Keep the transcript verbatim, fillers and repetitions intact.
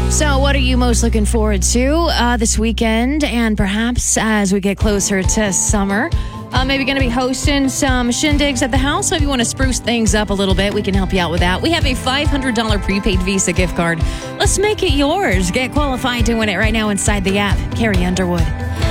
So what are you most looking forward to uh, this weekend, and perhaps as we get closer to summer? Uh, maybe going to be hosting some shindigs at the house. So if you want to spruce things up a little bit, we can help you out with that. We have a five hundred dollars prepaid Visa gift card. Let's make it yours. Get qualified to win it right now inside the app. Carrie Underwood.